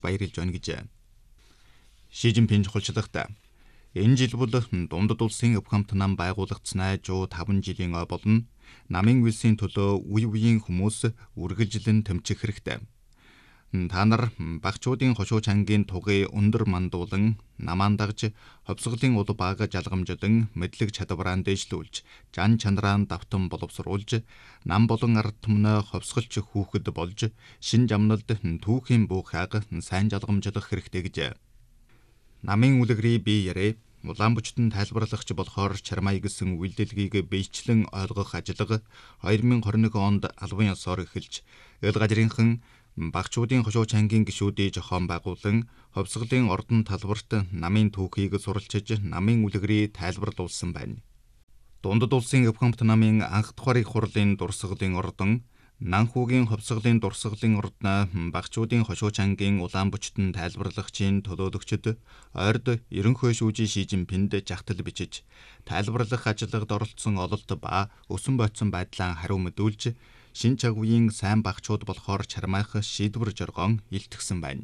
баярлж байна гэж. Ши Жинпин чухалчлагта энэ жил бол дундад улсын өв хамт нам байгуулагдсанаа 105 жилийн ой болно. Намын улсын төлөө үе үеийн хүмүүс үргэлжлэн тэмцэх хэрэгтэй. Та нар багчуудын хошуу чангийн тугыг өндөр мандуулан, намаан дагж, ховсголын уд бага жалгамжлан, мэдлэг чадвараа дээшлүүлж, жан чанараа давтан боловсруулж, нам болон ард түмнээ ховсголч хүүхэд болж, шин жамналд түүхийн буухайг сайн жалгамжлах хэрэгтэй гэж. Намын үлгэрийг би ярэ, Улаанбаатарын тайлбарлагч болохоор чармай гэсэн үйлдэлгийг биечлэн ойлгох ажиллага 2021 онд албан ёсоор эхэлж, эл газрынхан багчуудын хошуу чангийн гишүүдийн зохион байгуулан ховсголын ордон талбарт намын түүхийг суралцж, намын үлгэрийг тайлбарлуулсан байна. Дундад улсын өв хамт намын анх тухаарыг хурлын дурсгалын ордон, Нанхуугийн ховсголын дурсгалын ордноо багчуудын хошуу чангийн Улаанбаатарын тайлбарлагчийн төлөөлөгчд ойрд ерөнхий шүүжийн Ши Жинпинд жагтал бичиж, тайлбарлах ажиллагад оролцсон ололт ба өсөн бойцсон байдлаа хариу мэдүүлж, шин чагвын сайн багчууд болохоор чармайх шийдвэр жоргоон илтгэсэн байна.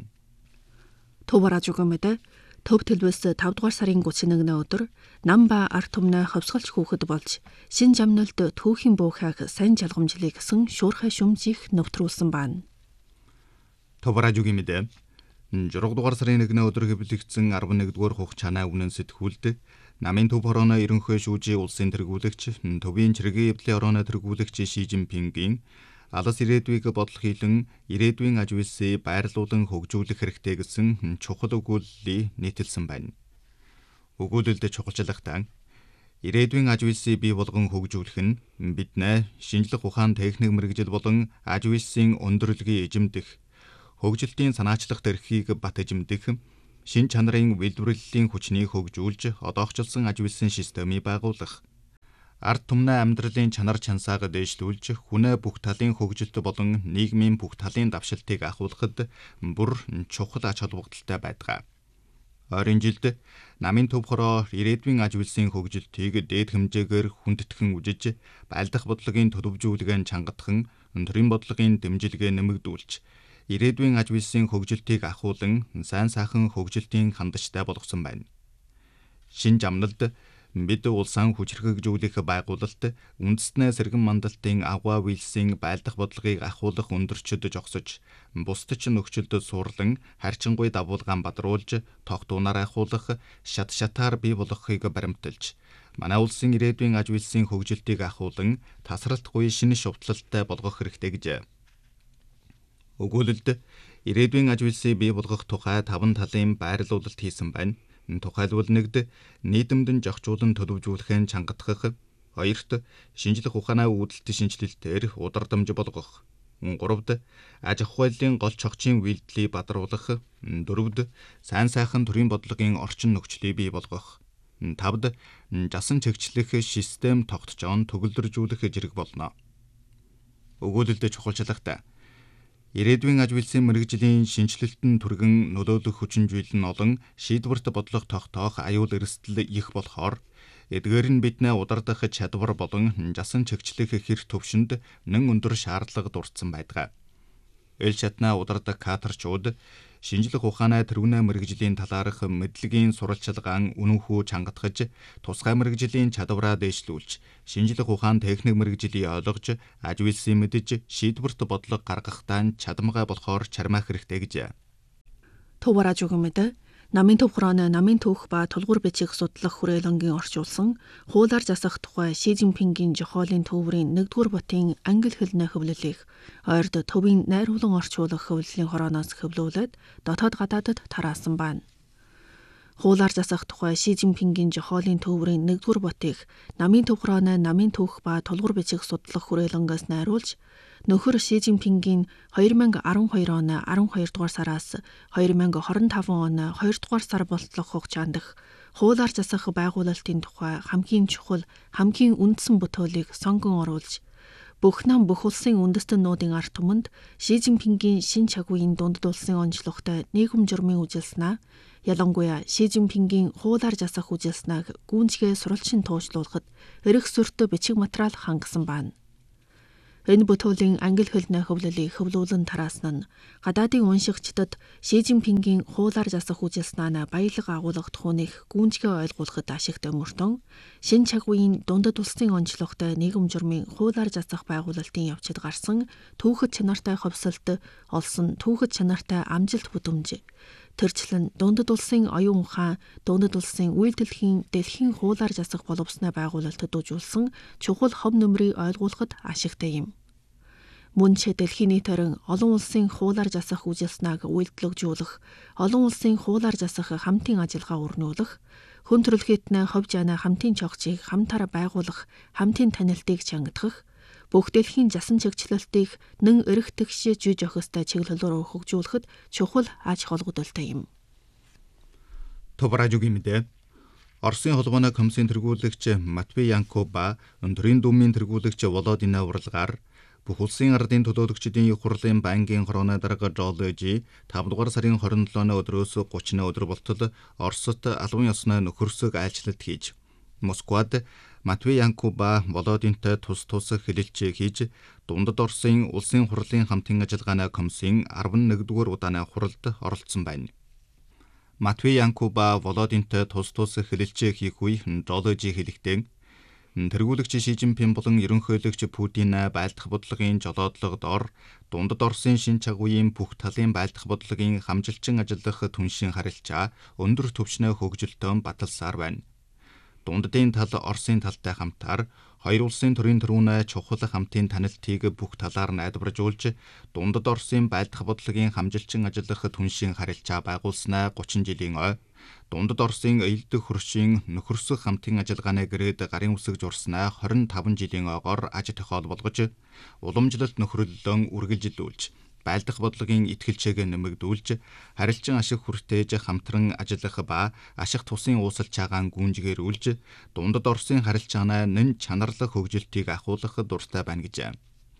Төвараж өгөөмөд төв төлбөөс 5 дугаар сарын 31-ний өдөр нам ба ард түмнээ ховсголч хүүхэд болж шин жамналд түүхийн буухайг сайн жалгамжлыг гэсэн шуурхай шүмжих нэвтрүүлсэн байна. Төвараж өгөөмөд 6 дугаар сарын 1-ний өдөр хэвлэгдсэн 11-р хугацааны өмнө сэтгүүлд намын төв хорооны ерөнхий шүүжийн улсын тэргүүлэгч, төвийн чиргийн эвлийн орооны тэргүүлэгч Ши Жинпингийн алс ирээдүйг бодлого хийлэн ирээдүйн аж үйлсийг байрлуулан хөгжүүлэх хэрэгтэй гэсэн чухал өгүүлэлийг нийтэлсэн байна. Өгүүлэлд чухалчлагтаа ирээдүйн аж үйлсийг бий болгон хөгжүүлэх нь биднээ шинжлэх ухаан техник мэргэжил болон аж үйлсийн өндөрлөгийг эзэмдэх, хөгжилтийн санаачлах эрхийг бат эзэмдэх, шин чанарын үйлдвэрлэлийн хүчнийг хөгжүүлж, одоохчлсон аж үйлсийн системийг байгуулах, ард түмний амьдралын чанар чансааг дээшлүүлж, хүнээ бүх талын хөгжилт болон нийгмийн бүх талын давшилтыг ахуулахад бүр чухал ач холбогдолтой байдаг. Ойрын жилд намын төв хороо ирээдүйн аж үйлсийн хөгжилтийг дээд хэмжээгээр хүндэтгэн үжиж, байлдах бодлогын төлөвжүүлгээ чангатхан, төрийн бодлогын дэмжлэгээ нэмэгдүүлж, ирээдүйн аж үйлсийн хөгжилтийг ахуулан сайн сайхан хөгжилтийн хандажтай болгосон байна. Шин жамналд бид улсаа хүчрхэгжүүлэх байгуулалт үндэснээ сэргэн мандалтын агуу үйлсийн байлдах бодлогыг ахуулах өндөрчөд жогсож, бусдад ч нөхцөлд суурлан харьчингуй давуулгаан бадруулж, тогтуунаар ахуулах, шат шатаар бий болгохыг баримталж, манай улсын ирээдүйн аж үйлсийн хөгжилтийг ахуулан тасралтгүй шинэ шувтлалтай болгох хэрэгтэй гэж. Өгүүлэлд ирээдүйн аж үйлсийг бий болгох тухай 5 талын байрлуулалт хийсэн байна. Тухайлбал 1-д нийтэмдэн зохицуулан төлөвжүүлэхээ чангатгах, 2-т шинжлэх ухааны үүдэлт шинжилэлтээр удардамж болгох, 3-д аж ахуйлын гол чогчийн үйлдэлийг бадруулах, 4-д сайн сайхан төрийн бодлогын орчин нөхцөлийг бий болгох, 5-д жасан чигчлэх систем тогтцоон төгөлдржүүлэх зэрэг болно. Өгүүлэлд чухалчлагтаа ирээдүйн аж үйлсийн мэргэжлийн шинжилэлтэн түргэн нөлөөлөх хүчинжил нь олон, шийдвэрт бодлого тогтоох аюул эрсдэл их болохоор эдгээр нь биднээ удардах чадвар болон жасан чигчлэх хэр төвшөнд нэн өндөр шаардлага дурдсан байдаг. Эл шатнаа удардаг кадрчууд шинжлэх ухааны тэргүүнээ мэргэжлийн талаарх мэдлэгийн сурвалжлагаан үнэнхүү чангатгаж, тусгай мэргэжлийн чадвараа дээшлүүлж, шинжлэх ухаан техник мэргэжлийг ойлгож, аж үйлсийг мэдж, шийдвэрт бодлого гаргахтаа чадамгай болохоор чармайх хэрэгтэй гэж. Төвараж өгөөмөд намын төв хорооны намын түүх ба тулгуур бичиг судлах хүрээлэнгийн орчуулсан хуулиар засах тухай Ши Жинпингийн жохиолын төвөрийн 1-р бутын англи хэлний хөвлөлийг ойрд төвийн найруулан орчуулах хөвлөлийн хорооноос хөвлүүлээд дотоод гадаадд тараасан байна. Хуулиар засах тухай Ши Жинпингийн жохиолын төвөрийн 1-р бутыг намын төв хорооны намын түүх ба тулгуур бичиг судлах хүрээлэнгээс найруулж, нөхөр Ши Жинпингийн 2012 оны 12 дугаар сараас 2025 оны 2 дугаар сар болтлох хугацаанд хуулиар засах байгуулалтын тухай хамгийн чухал, хамгийн үндсэн бүтээлийг сонгон оруулж, бүх нам бүх улсын үндэстэн нүүдийн ард түмэнд Ши Жинпингийн шин чагвын дундад улсын онцлогтой нийгэм журмын үжилснаа, ялангуяа Ши Жинпингийн хуулиар засах үжилснааг гүйцэтгэх сурвалжин туушлуулахад эрх зөртө бичиг материал хангасан байна. Энэ бүтээлийн англи хэлний хөвлөлийг хөвлүүлэн тараасан нь гадаадын уншигчдад Ши Жинпингийн хуулаар засах үжилснаа баялаг агуулга тухайг гүнзгий ойлгуулахад ашигтай мөртөн шин чагуйн дундад улсын онцлогтой нийгэм журмын хуулаар засах байгуулалтын явцад гарсан түүхэд чанартай ховсолт олсон түүхэд чанартай амжилт бүдэмж тэрчлэн дундад улсын оюун ухаан дундад улсын үйлдэлхийн дэлхийн хуулаар засах боловсноо байгуулалтад үжүүлсэн чухал хов нөмрийг ойлгуулахад ашигтай юм. Мөн ч дэлхийн нийтээр олон улсын хуулаар засах үжилснааг үйлдэлжүүлэх, олон улсын хуулаар засах хамтын ажиллагаа өрнүүлэх, хүн төрөлхтний хов жаана хамтын чогцыг хамтаар байгуулах, хамтын танилтыг чангадах, бүх дэлхийн засан чигчлэлтийг нэн эрэгтгш жиж охистой чиглэлөөр хөгжүүлэхэд чухал аж холбогдолтой юм. Товаражуугийн мэдээ Оросын холбооны комиссийн тэргүүлэгч Матвей Янков ба Өндрийн думын тэргүүлэгч Володина уралгаар бүх улсын ардын төлөөлөгчдийн их хурлын банкийн хорооны дарга Жолежи 5 дугаар сарын 27-ны өдрөөс 30-ны өдөр болтол Оросд албан ёсны нөхөрсөг айлчлалт хийж Москвад Матвей Янков ба Володинтай тус хэлэлцээ хийж дундад Оросын улсын хурлын хамтын ажиллагааны комиссийн 11-р удааны хуралд оролцсон байна. Матвей Янков ба Володинтай тус хэлэлцээ хийх үе Жолежи хэлэхдээ тэргүүлэгч Ши Жинпин болон ерөнхийлөгч Путин байлдах бодлогын жолоодлогод дундад Оросын шин чагуйн бүх талын байлдах бодлогын хамжилчин ажиллах түншин харилцаа өндөр түвшний хөгжилтөөн баталсаар байна. Дундадын тал Оросын талтай хамтаар хоёр улсын төрийн төрүүнээ чухал хамтын танилтыг бүх талаар найдваржуулж дундад Оросын байлдах бодлогын хамжилчин ажиллах түншин харилцаа байгуулснаа 30 жилийн ой дундад Оросын эелдэх хөршийн нөхөрсөх хамтын ажиллагааны гэрээд гарын үсэг журснаа 25 жилийн ойгоор аж тохиол болгож уламжлалт нөхрөллөн үргэлжилүүлж байлдах бодлогын итгэлчээг нэмэгдүүлж харилцан ашиг хүртээж хамтран ажиллах ба ашиг тусын уусал чагаан гүнжгээрүүлж дундад Оросын харилцааны нэн чанарлах хөгжилтийг ахуулах дуртай байна гэж.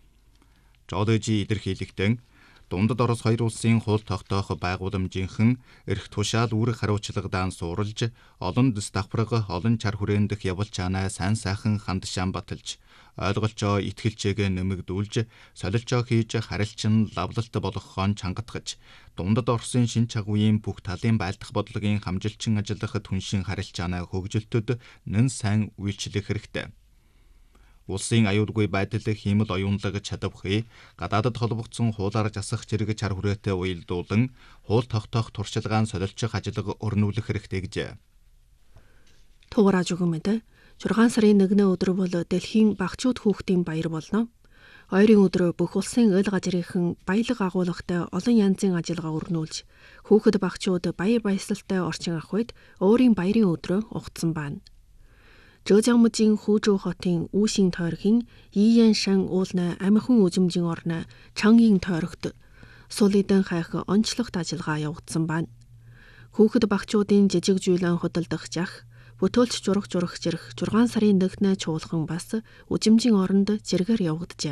Жолежи илэрхийлэхдээ дундад Орос хоёр улсын хууль тогтоох байгууламжийнхан эрх тушаал үүрэг хариуцлагадаан суурилж олон дэс давхарга олон чар хүрэндэх явал чанаа сайн сайхан хандшаан баталж ойлголцоо итгэлчээг нэмэгдүүлж солилцоо хийж харилцан лавлалт болгохоон чангатгаж дундад Оросын шин чагуйн бүх талын байлдах бодлогын хамжилчин ажиллах түншин харилцааны хөгжилтөд нэн сайн үйлчлэх хэрэгтэй. Улсын аюулгүй байдал хиймэл оюунлаг чадварыг гадаадд холбогдсон хуулаар засах зэрэг чар хүрээтэй уялдуулан хууль тогтоох туршилгаан солилцох ажиллагаа өрнүүлэх хэрэгтэй гэж. Тугараж өгмөд 6 сарын 1-ний өдөр бол дэлхийн багчууд хүүхдийн баяр болно. Ойрын өдөр бүх улсын ойл газрынхан баялаг агуулгатай олон янзын ажиллагаа өрнүүлж хүүхэд багчууд баяр баясгалтай орчин авах үед өөрийн баярын өдрөө угтсан байна. Жожамжийн Хужуу хотын Үүшийн тойргийн Ийян шан уулна амихан үзэмжийн орны Чангийн тойрогт сулидан хайх онцлогт ажиллагаа явагдсан байна. Хүүхэд багчуудын жижиг жуйлан худалдах жах, бүтөөлч журах зэрэг 6 сарын 1-ний чуулган бас үзэмжийн оронд зэрэгээр явагджээ.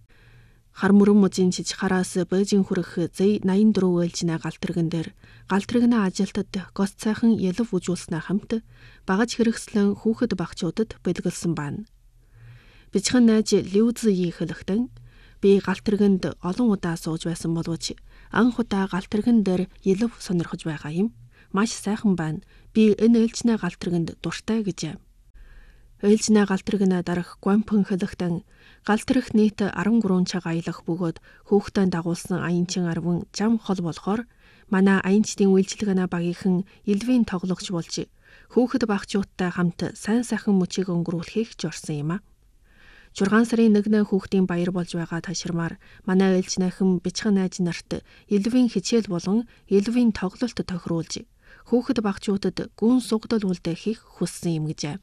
Хар мөрөн мужийн чичхараас Бээжин хүрэх Z84 ээлжинэ галтрэгэн дээр галтрэгнээ ажилтад гос цайхан ялв үжүүлснэ хамт багаж хэрэгслэн хүүхэд багчуудад бэлгэлсэн байна. Бичхэн найз Лүзи хэлэхдээ би галтргэнд олон удаа сууж байсан боловч анх удаа галтргэн дээр ялв сонирхож байгаа юм. Маш сайхан байна. Би энэ ээлжинэ галтргэнд дуртай гэж. Ээлжинэ галтргэнэ дарах Гуампэн хэлэхдээ галтрах нийт 13 цаг аялах бөгөөд хүүхдэд дагуулсан аянчин арван зам хол болохоор манай аянчдын үйлчилгээний багийнхан элвийн тоглогч болж хүүхэд багчуудтай хамт сайн сайхан мөчийг өнгөрүүлэхийг зорьсон юм а. 6 сарын 1-ний хүүхдийн баяр болж байгаа таширмаар манай ээлжнэхэн бичхэн найз нарт элвийн хичээл болон элвийн тоглолт тохируулж хүүхэд багчуудад гүн сугдал үлдэхийг хүссэн юм гэж.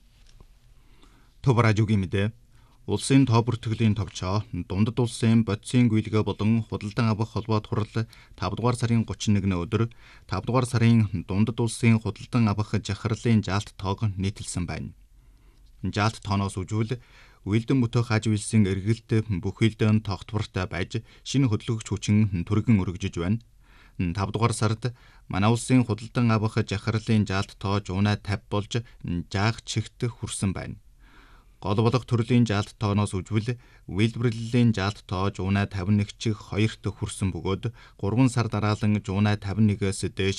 Товаражуугийн мэдээ улсын тоо бүртгэлийн товчоо дундад улсын бодисын гүйлгээ болон худалдан авах холбоот хурал 5 дугаар сарын 31-ний өдөр 5 дугаар сарын дундад улсын худалдан авах жахарлын жаалт тоог нийтэлсэн байна. Жаалт тооноос үжүүл үйлдэн мөтөх хаж вилсэн эргэлт бүх үйлдэн тогтвортой байж шинэ хөдөлгөгч хүчин түргэн өргөжж байна. 5 дугаар сард манай улсын худалдан авах жахарлын жаалт тоо жуунаа 50 болж жаах чигт хүрсэн байна. Гол болох төрлийн жалт тооноос үжвэл үйлдвэрлэлийн жалт тоо жуунай 51 чих 2-т хүрсэн бөгөөд 3 сар дараалан жуунай 51-ээс дээш